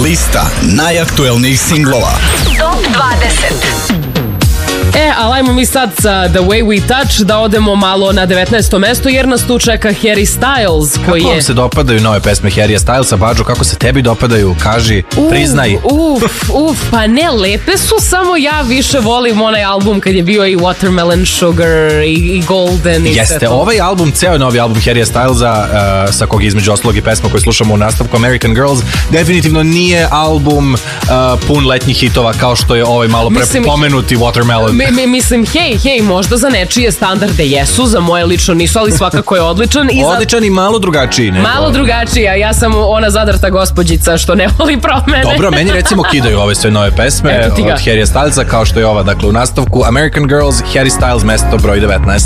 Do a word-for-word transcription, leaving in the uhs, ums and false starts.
Lista najaktuelnijih singlova. Top dvadeset. E, ali ajmo mi sad sa The Way We Touch da odemo malo na devetnaesto mesto jer nas tu čeka Harry Styles koji kako je... vam se dopadaju nove pesme Harrya Stylesa, Bađo, kako se tebi dopadaju, kaži, Uf, priznaj. Uf, uf, pa ne, lepe su, samo ja više volim onaj album kad je bio i Watermelon Sugar i, i Golden i sve Jeste, to. ovaj album, ceo novi album Harrya Stylesa, uh, sa kog između ostalog i pesma koju slušamo u nastavku American Girls, definitivno nije album uh, pun letnjih hitova kao što je ovaj malo pre Mislim, pomenuti Watermelon. Mi, mi, mislim, hej, hej, možda za nečije standarde jesu, za moje lično nisu, ali svakako je odličan. I za... Odličan i malo drugačiji. Nego. Malo drugačija, ja sam ona zadrta gospođica što ne voli promene. Dobro, meni recimo kidaju ove sve nove pesme od Harrya Stylesa, kao što je ova, dakle u nastavku American Girls, Harry Styles, mesto broj devetnaest.